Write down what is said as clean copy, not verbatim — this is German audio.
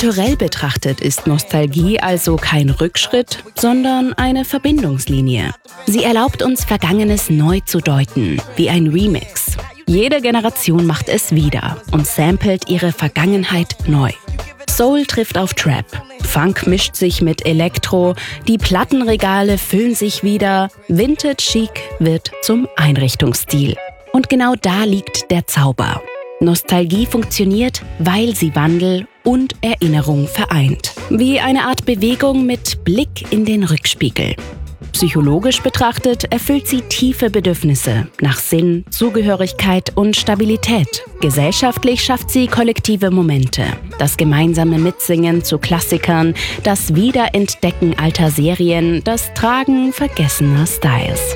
Kulturell betrachtet ist Nostalgie also kein Rückschritt, sondern eine Verbindungslinie. Sie erlaubt uns, Vergangenes neu zu deuten, wie ein Remix. Jede Generation macht es wieder und samplet ihre Vergangenheit neu. Soul trifft auf Trap, Funk mischt sich mit Elektro, die Plattenregale füllen sich wieder, Vintage Chic wird zum Einrichtungsstil. Und genau da liegt der Zauber. Nostalgie funktioniert, weil sie Wandel und Erinnerung vereint. Wie eine Art Bewegung mit Blick in den Rückspiegel. Psychologisch betrachtet erfüllt sie tiefe Bedürfnisse nach Sinn, Zugehörigkeit und Stabilität. Gesellschaftlich schafft sie kollektive Momente. Das gemeinsame Mitsingen zu Klassikern, das Wiederentdecken alter Serien, das Tragen vergessener Styles.